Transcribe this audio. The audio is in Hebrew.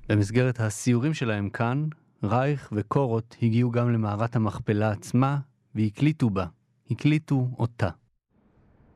במסגרת הסיורים שלהם כאן, רייך וקורות הגיעו גם למערת המכפלה עצמה והקליטו בה, הקליטו אותה.